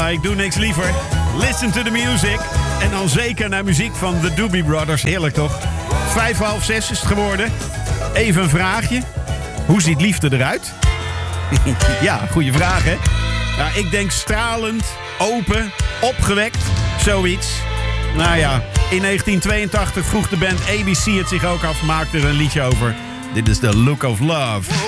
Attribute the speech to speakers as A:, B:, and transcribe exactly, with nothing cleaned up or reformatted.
A: Nou, ik doe niks liever. Listen to the music. En dan zeker naar muziek van de Doobie Brothers. Heerlijk toch? Vijf, half zes is het geworden. Even een vraagje. Hoe ziet liefde eruit? Ja, goede vraag, hè? Nou, ik denk stralend, open, opgewekt, zoiets. Nou ja, in negentien tweeëntachtig vroeg de band A B C het zich ook af, maakte er een liedje over. Dit is The Look of Love.